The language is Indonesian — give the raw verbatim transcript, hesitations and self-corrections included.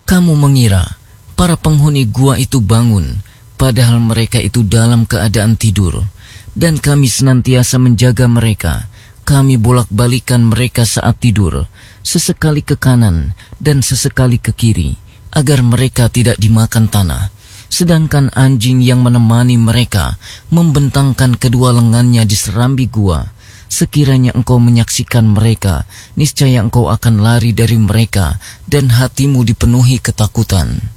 Kamu mengira para penghuni gua itu bangun, padahal mereka itu dalam keadaan tidur, dan kami senantiasa menjaga mereka. Kami bolak-balikan mereka saat tidur, sesekali ke kanan dan sesekali ke kiri, agar mereka tidak dimakan tanah. Sedangkan anjing yang menemani mereka membentangkan kedua lengannya di serambi gua. Sekiranya engkau menyaksikan mereka, niscaya engkau akan lari dari mereka dan hatimu dipenuhi ketakutan.